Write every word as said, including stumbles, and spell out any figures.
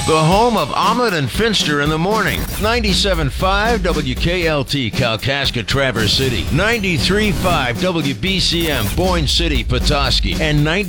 The home of Ahmed and Finster in the morning. ninety-seven point five W K L T, Kalkaska, Traverse City. ninety-three point five W B C M, Boyne City, Petoskey. And ninety